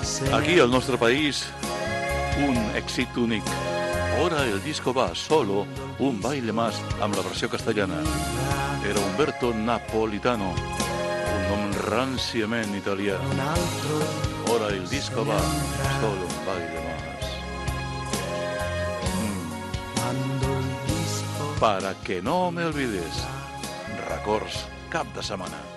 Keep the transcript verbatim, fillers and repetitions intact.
Aquí al nostre país, un èxit únic. Ora el disco va, solo un baile más, amb la versió castellana. Era Umberto Napolitano, un nom ranciament italià. Ora el disco va, solo un baile más. Mm. Para que no me olvides, records cap de setmana.